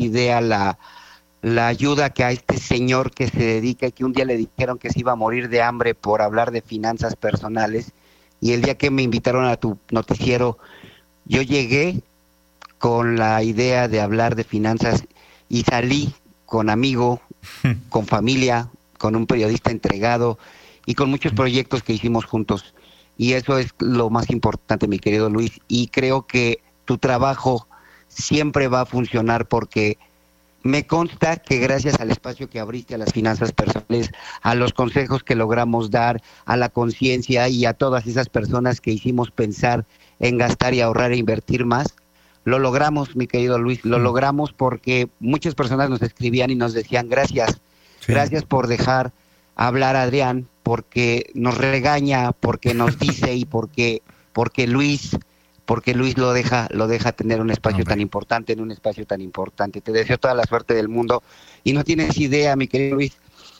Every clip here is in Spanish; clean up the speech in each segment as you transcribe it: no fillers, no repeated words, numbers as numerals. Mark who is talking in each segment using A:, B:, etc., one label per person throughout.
A: idea la ayuda que a este señor que se dedica y que un día le dijeron que se iba a morir de hambre por hablar de finanzas personales, y el día que me invitaron a tu noticiero, yo llegué con la idea de hablar de finanzas y salí con amigo, con familia, con un periodista entregado y con muchos proyectos que hicimos juntos. Y eso es lo más importante, mi querido Luis. Y creo que tu trabajo siempre va a funcionar porque me consta que gracias al espacio que abriste a las finanzas personales, a los consejos que logramos dar, a la conciencia y a todas esas personas que hicimos pensar en gastar y ahorrar e invertir más, lo logramos, mi querido Luis, lo logramos porque muchas personas nos escribían y nos decían gracias, gracias por dejar hablar a Adrián, porque nos regaña, porque nos dice y porque Luis lo deja tener un espacio tan importante, en un espacio tan importante. Te deseo toda la suerte del mundo y no tienes idea, mi querido Luis,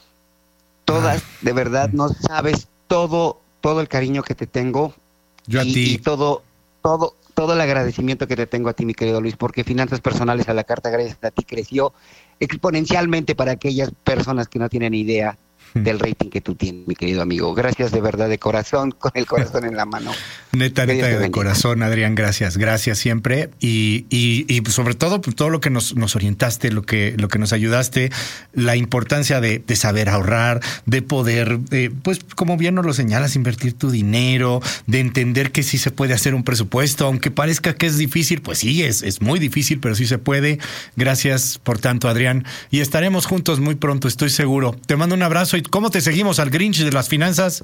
A: de verdad, no sabes todo el cariño que te tengo.
B: Yo a ti.
A: Y todo el agradecimiento que te tengo a ti, mi querido Luis, porque Finanzas Personales a la Carta, gracias a ti, creció exponencialmente para aquellas personas que no tienen idea del rating que tú tienes, mi querido amigo. Gracias de verdad, de corazón, con el corazón en la mano.
B: Neta, de corazón, Adrián, gracias siempre. Y sobre todo, pues, todo lo que nos orientaste, lo que nos ayudaste, la importancia de saber ahorrar, de poder, pues como bien nos lo señalas, invertir tu dinero, de entender que sí se puede hacer un presupuesto, aunque parezca que es difícil, pues sí, es muy difícil, pero sí se puede. Gracias por tanto, Adrián. Y estaremos juntos muy pronto, estoy seguro. Te mando un abrazo. ¿Y cómo te seguimos al Grinch de las finanzas?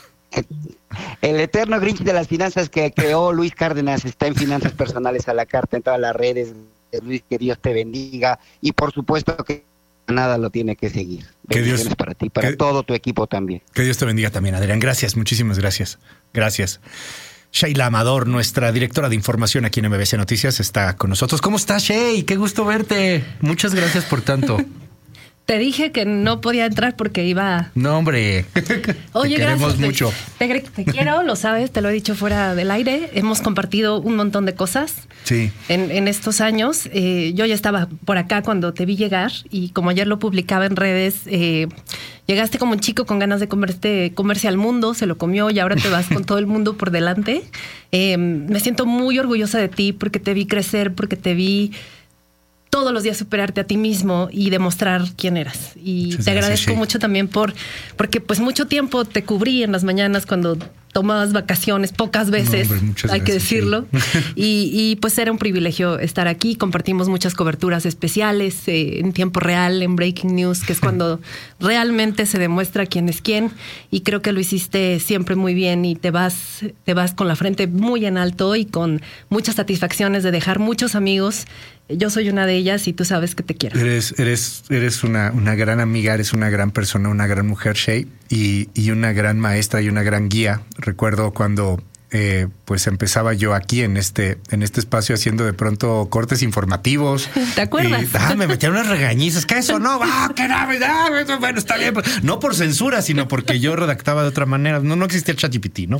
A: El eterno Grinch de las finanzas que creó Luis Cárdenas está en Finanzas Personales a la Carta, en todas las redes. Luis, que Dios te bendiga y por supuesto que nada lo tiene que seguir. Bendiciones para ti, para todo tu equipo también.
B: Que Dios te bendiga también, Adrián. Gracias, muchísimas gracias. Gracias. Sheila Amador, nuestra directora de información aquí en MBC Noticias, está con nosotros. ¿Cómo estás, Shey? Qué gusto verte. Muchas gracias por tanto.
C: Te dije que no podía entrar porque iba...
B: No, hombre.
C: Oye,
B: te queremos
C: gracias,
B: mucho.
C: Te quiero, lo sabes, te lo he dicho fuera del aire. Hemos compartido un montón de cosas en estos años. Yo ya estaba por acá cuando te vi llegar y como ayer lo publicaba en redes, llegaste como un chico con ganas de comerse al mundo, se lo comió y ahora te vas con todo el mundo por delante. Me siento muy orgullosa de ti porque te vi crecer, porque te vi todos los días superarte a ti mismo y demostrar quién eras. Y te agradezco mucho también porque pues mucho tiempo te cubrí en las mañanas cuando tomabas vacaciones, pocas veces, hay que decirlo. Y pues era un privilegio estar aquí. Compartimos muchas coberturas especiales en tiempo real, en Breaking News, que es cuando realmente se demuestra quién es quién. Y creo que lo hiciste siempre muy bien y te vas con la frente muy en alto y con muchas satisfacciones de dejar muchos amigos. Yo soy una de ellas y tú sabes que te quiero.
B: Eres una gran amiga, eres una gran persona, una gran mujer, Shey, y una gran maestra y una gran guía. Recuerdo cuando pues empezaba yo aquí en este espacio haciendo de pronto cortes informativos.
C: ¿Te acuerdas?
B: Me metieron unas regañizas, que eso no va, que no, bueno, está bien. No por censura, sino porque yo redactaba de otra manera. No existía el ChatGPT, ¿no?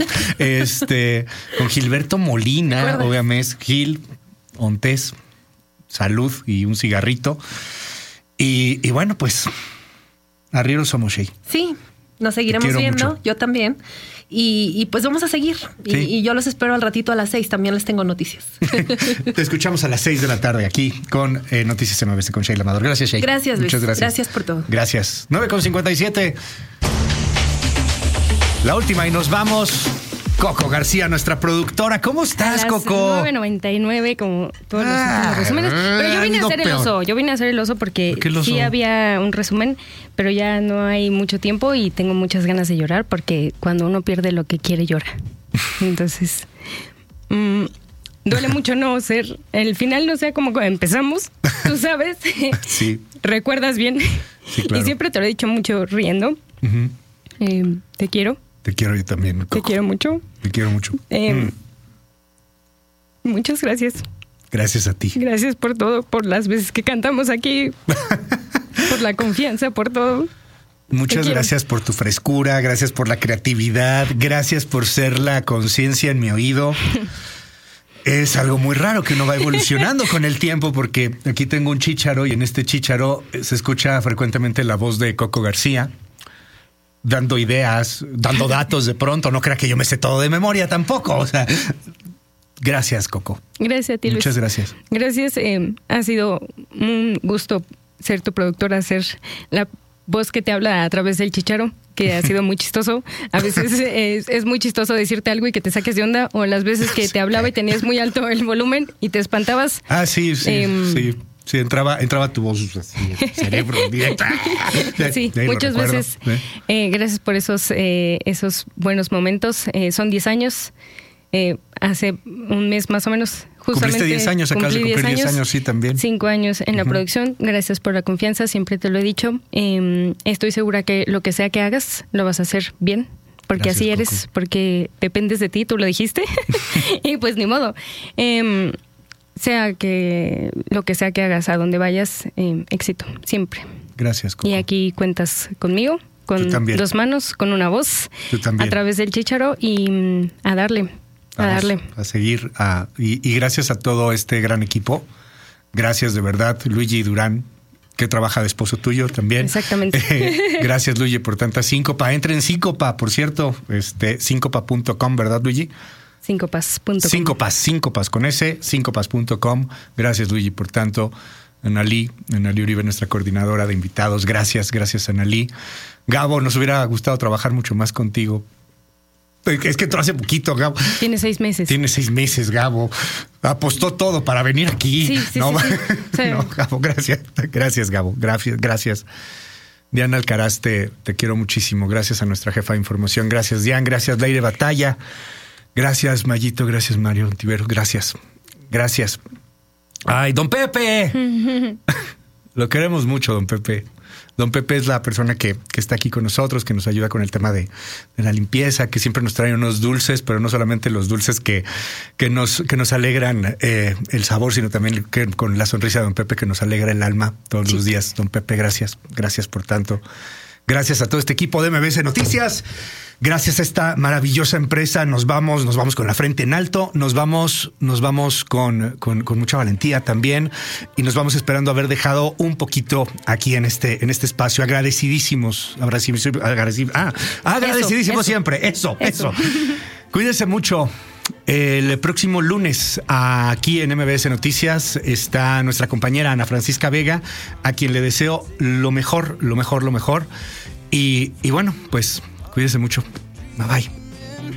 B: Con Gilberto Molina, obviamente, Gil, Ontés, salud y un cigarrito. Y bueno, pues arrieros somos, Shey.
C: Sí, nos seguiremos viendo, mucho. Yo también. Y pues vamos a seguir. Sí. Y yo los espero al ratito a las 6. También les tengo noticias.
B: Te escuchamos a las 6 de la tarde aquí con Noticias MBC con Sheila Amador. Gracias, Shey.
C: Gracias, Luis.
B: Muchas gracias.
C: Gracias por todo.
B: Gracias. 9:57. La última y nos vamos. Coco García, nuestra productora. ¿Cómo estás, Coco?
D: 9:99, como todos los resúmenes. Pero yo vine a hacer el oso. Yo vine a hacer el oso porque sí había un resumen, pero ya no hay mucho tiempo y tengo muchas ganas de llorar porque cuando uno pierde lo que quiere, llora. Entonces, duele mucho no ser... El final no sea como empezamos, tú sabes.
B: Sí.
D: ¿Recuerdas bien?
B: Sí, claro.
D: Y siempre te lo he dicho mucho riendo. Te quiero.
B: Te quiero yo también, Coco.
D: Te quiero mucho.
B: Te quiero mucho.
D: Muchas gracias.
B: Gracias a ti.
D: Gracias por todo, por las veces que cantamos aquí, por la confianza, por todo.
B: Muchas gracias por tu frescura, gracias por la creatividad, gracias por ser la conciencia en mi oído. Es algo muy raro que uno va evolucionando con el tiempo, porque aquí tengo un chícharo y en este chícharo se escucha frecuentemente la voz de Coco García, dando ideas, dando datos de pronto. No crea que yo me sé todo de memoria tampoco. O sea, gracias, Coco.
D: Gracias a ti, Luis.
B: Muchas gracias.
D: Gracias. Ha sido un gusto ser tu productora, ser la voz que te habla a través del chícharo, que ha sido muy chistoso. A veces es muy chistoso decirte algo y que te saques de onda, o las veces que te hablaba y tenías muy alto el volumen y te espantabas.
B: Ah, sí. Sí, entraba tu voz así, cerebro directo.
D: Sí, muchas veces. Gracias por esos buenos momentos. Son 10 años. Hace un mes más o menos. Justamente
B: cumpliste 10 años, acabas de cumplir 10 años, sí, también.
D: 5 años en la producción. Gracias por la confianza, siempre te lo he dicho. Estoy segura que lo que sea que hagas, lo vas a hacer bien. Porque gracias, así eres, Coco. Porque dependes de ti, tú lo dijiste. Y pues ni modo. Sea que lo que sea que hagas, a donde vayas, éxito, siempre.
B: Gracias, Coco.
D: Y aquí cuentas conmigo, con 2 manos, con una voz, a través del chícharo, y a darle.
B: A seguir. Y gracias a todo este gran equipo. Gracias de verdad, Luigi Durán, que trabaja de esposo tuyo también.
D: Exactamente.
B: Gracias, Luigi, por tanta síncopa. Entra en Síncopa, por cierto, síncopa.com, ¿verdad, Luigi?
D: Síncopas.com.
B: Síncopas con S, síncopas.com. Gracias, Luigi, por tanto. Analí Uribe, nuestra coordinadora de invitados. Gracias, Analí. Gabo, nos hubiera gustado trabajar mucho más contigo. Es que entró hace poquito, Gabo.
D: Tiene 6 meses.
B: Tiene 6 meses, Gabo. Apostó todo para venir aquí.
D: Sí.
B: No, Gabo, gracias. Gracias, Gabo. Gracias. Diana Alcaraz, te quiero muchísimo. Gracias a nuestra jefa de información. Gracias, Diana. Gracias, Leire Batalla. Gracias, Mayito. Gracias, Mario Ontivero. Gracias. ¡Ay, don Pepe! Lo queremos mucho, don Pepe. Don Pepe es la persona que está aquí con nosotros, que nos ayuda con el tema de la limpieza, que siempre nos trae unos dulces, pero no solamente los dulces que nos alegran el sabor, sino también con la sonrisa de don Pepe, que nos alegra el alma todos los días. Don Pepe, gracias. Gracias por tanto. Gracias a todo este equipo de MBS Noticias. Gracias a esta maravillosa empresa. Nos vamos con la frente en alto. Nos vamos con mucha valentía también. Y nos vamos esperando haber dejado un poquito aquí en este espacio. Agradecidísimos. Agradecidísimos eso. Siempre. Eso. Cuídense mucho. El próximo lunes aquí en MBS Noticias está nuestra compañera Ana Francisca Vega, a quien le deseo lo mejor. Y bueno, pues cuídense mucho. Bye bye.